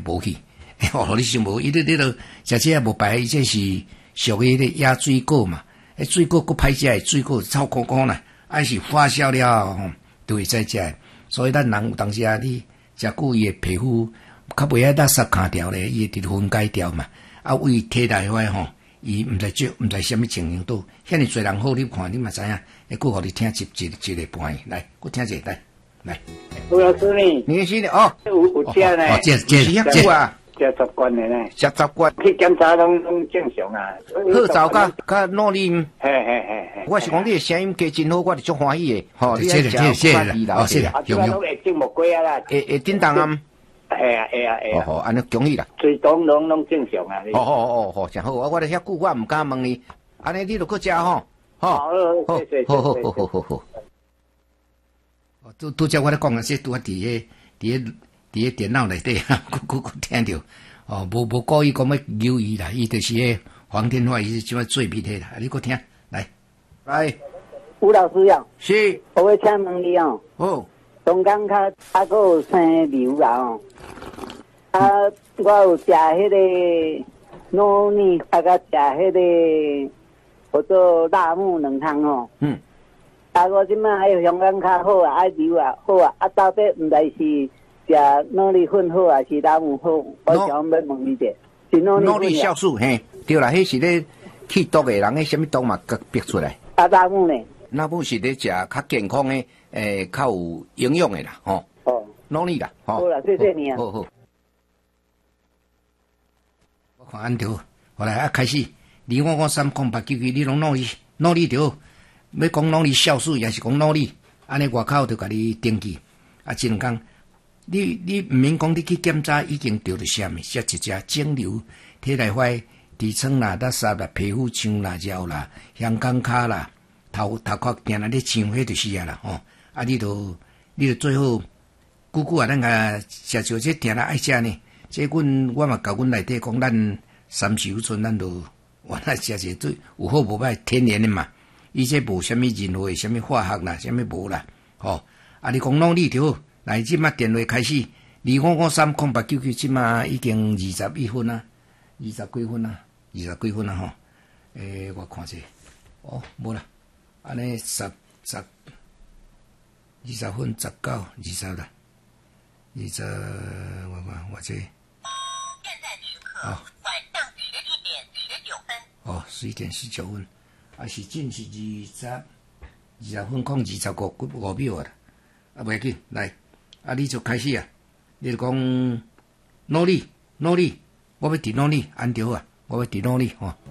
无去，哦，你想无？伊咧咧落食这无白，伊这是属于咧野水果嘛？水果佫歹食，水果臭空空啦，还是发酵了吼，就会再食。所以咱人有当时啊，你食久伊诶皮肤较袂遐垃圾卡掉咧，伊会分解掉嘛。啊，为体内话吼，伊毋知啥物情形都，遐尼侪人好，你看你嘛知影。佫互你听一个半夜，来，佫听一个来。 吴老师呢？ 你是的哦， 有食呢？ 哦，这啊， 食习惯的呢？ 食习惯去检查拢正常啊。 好早甲努力。 嘿。 我是讲你的声音加真好，我就足欢喜的。吼，谢啦，哦，谢啦， 用用。节目过啊啦。 会叮当啊？ 会啊。 哦，安尼恭喜啦。 水当拢正常啊。 哦，真好。我咧遐久，我毋敢问你。安尼你就搁食吼。 好。 拄则我咧讲啊，说拄啊伫迄电脑内底啊，佫听着。哦，无故意讲要留意啦，伊就是迄黄天化，伊是即摆最秘迄啦。你搁听来。 吴老师呀， 是， 我要请问你哦。 哦。 中间较佫有生瘤啦哦。我有食迄个糯米，甲食迄个叫做辣木两汤哦。我即摆爱香港较好啊，爱瘤啊好啊，到底毋知是食糯米粉好啊，是辣木好？我想要问你者，是糯米酵素嘿，对啦，迄是咧去毒的人，迄什么毒嘛，甲逼出来。 辣木呢？ 辣木是咧食较健康的，较有营养的啦，吼。哦。糯米啦，吼。 好啦，谢谢你啊。 好。我看安着，后来开始2553899，你拢努力着。要讲努力酵素，也是讲努力，安尼外口就甲你登记。真讲，你毋免讲你去检查已经得了啥物，写一只肿瘤、体内块、痔疮啦、垃圾啦、皮肤痈啦、尿啦、香港脚啦、头壳定来咧青，迄就是啦吼。你就最好久久咱甲食少这定来爱食呢。这我嘛甲阮内底讲，咱三十村咱就原来食最有好无歹天然的嘛。伊这无啥物任何啥物化学啦，啥物无啦，吼！你讲努力就好。来，即马电话开始，25530899，即马已经21分啊，20几分啊吼。我看者，无啦，安尼20分19、20啦，20，我看我这。现在时刻晚上11点19分。11点19分。是正是20分空25秒啦，袂要紧，来，你就开始啊，你就讲努力，我要伫努力，安着啊，我要伫努力吼。